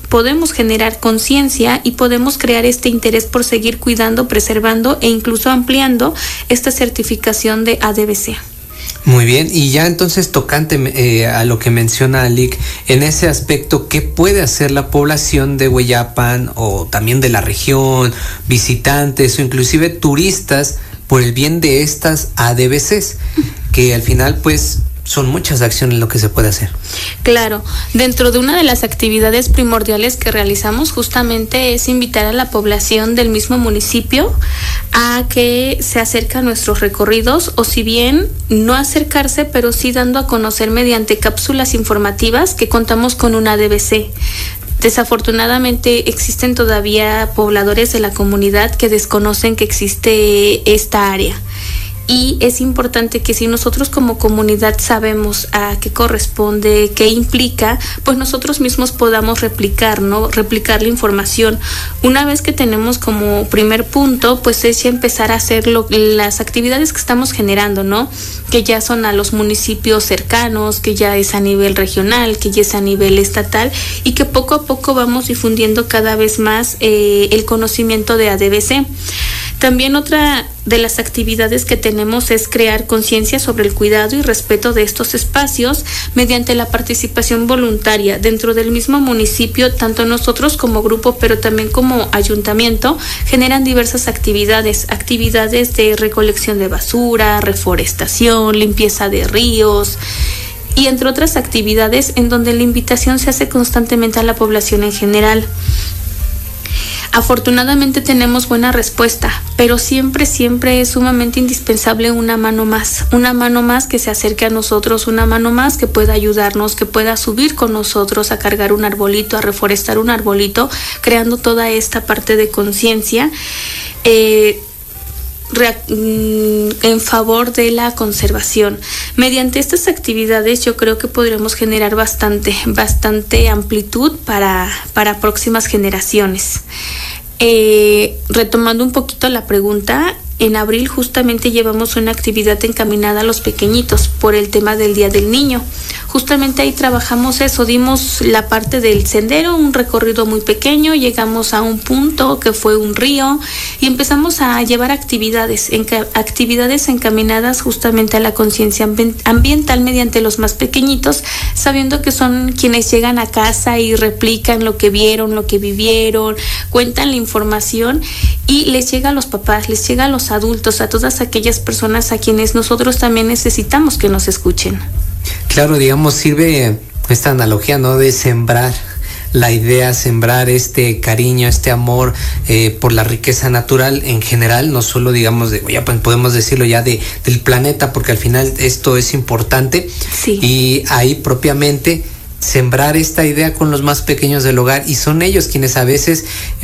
podemos generar conciencia y podemos crear este interés por seguir cuidando, preservando e incluso ampliando esta certificación de ADVC. Muy bien, y ya entonces tocante a lo que menciona Alic, en ese aspecto, ¿qué puede hacer la población de Hueyapan o también de la región, visitantes o inclusive turistas por el bien de estas ADVCs? Que al final pues son muchas acciones lo que se puede hacer. Claro, dentro de una de las actividades primordiales que realizamos justamente es invitar a la población del mismo municipio a que se acerque a nuestros recorridos, o si bien no acercarse, pero sí dando a conocer mediante cápsulas informativas que contamos con una ADVC. Desafortunadamente existen todavía pobladores de la comunidad que desconocen que existe esta área. Y es importante que si nosotros como comunidad sabemos a qué corresponde, qué implica, pues nosotros mismos podamos replicar, ¿no? Replicar la información. Una vez que tenemos como primer punto, pues es ya empezar a hacer las actividades que estamos generando, ¿no? Que ya son a los municipios cercanos, que ya es a nivel regional, que ya es a nivel estatal, y que poco a poco vamos difundiendo cada vez más el conocimiento de ADVC. También otra de las actividades que tenemos es crear conciencia sobre el cuidado y respeto de estos espacios mediante la participación voluntaria dentro del mismo municipio. Tanto nosotros como grupo, pero también como ayuntamiento, generan diversas actividades de recolección de basura, reforestación, limpieza de ríos, y entre otras actividades en donde la invitación se hace constantemente a la población en general. Afortunadamente tenemos buena respuesta, pero siempre es sumamente indispensable una mano más que se acerque a nosotros, una mano más que pueda ayudarnos, que pueda subir con nosotros a cargar un arbolito, a reforestar un arbolito, creando toda esta parte de conciencia en favor de la conservación. Mediante estas actividades yo creo que podremos generar bastante amplitud para próximas generaciones. Retomando un poquito la pregunta, en abril justamente llevamos una actividad encaminada a los pequeñitos por el tema del Día del Niño. Justamente ahí trabajamos eso, dimos la parte del sendero, un recorrido muy pequeño, llegamos a un punto que fue un río y empezamos a llevar actividades encaminadas justamente a la conciencia ambiental mediante los más pequeñitos, sabiendo que son quienes llegan a casa y replican lo que vieron, lo que vivieron, cuentan la información y les llega a los papás, les llega a los adultos, a todas aquellas personas a quienes nosotros también necesitamos que nos escuchen. Claro, digamos, sirve esta analogía, ¿no? De sembrar la idea, sembrar este cariño, este amor por la riqueza natural en general, no solo digamos podemos decirlo ya del planeta, porque al final esto es importante. Sí. Y ahí propiamente sembrar esta idea con los más pequeños del hogar, y son ellos quienes a veces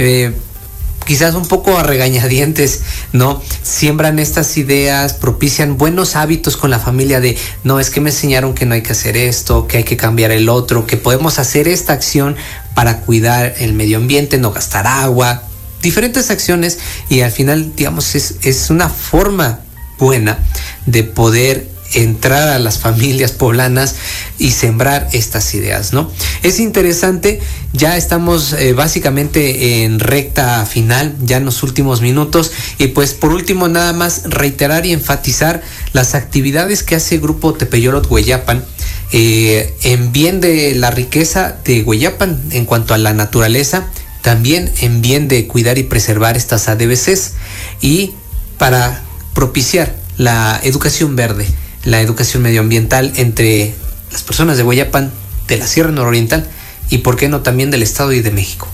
quizás un poco a regañadientes, ¿no? Siembran estas ideas, propician buenos hábitos con la familia de, no, es que me enseñaron que no hay que hacer esto, que hay que cambiar el otro, que podemos hacer esta acción para cuidar el medio ambiente, no gastar agua, diferentes acciones, y al final, digamos, es una forma buena de poder entrar a las familias poblanas y sembrar estas ideas, ¿no? Es interesante, ya estamos básicamente en recta final, ya en los últimos minutos, y pues por último nada más reiterar y enfatizar las actividades que hace Grupo Tepeyolotl Hueyapan en bien de la riqueza de Hueyapan en cuanto a la naturaleza, también en bien de cuidar y preservar estas ADVCs y para propiciar la educación verde, la educación medioambiental entre las personas de Hueyapan, de la Sierra Nororiental y por qué no también del Estado y de México.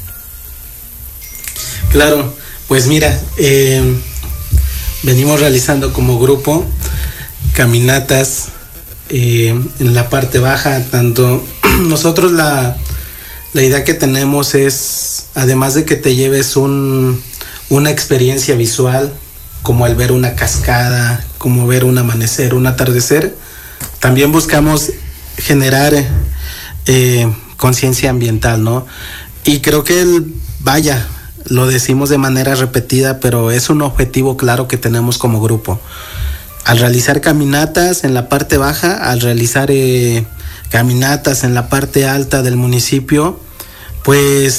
Claro, pues mira, venimos realizando como grupo caminatas en la parte baja, tanto nosotros la idea que tenemos es, además de que te lleves una experiencia visual, como el ver una cascada, como ver un amanecer, un atardecer, también buscamos generar conciencia ambiental, ¿no? Y creo que lo decimos de manera repetida, pero es un objetivo claro que tenemos como grupo. Al realizar caminatas en la parte baja, al realizar caminatas en la parte alta del municipio, pues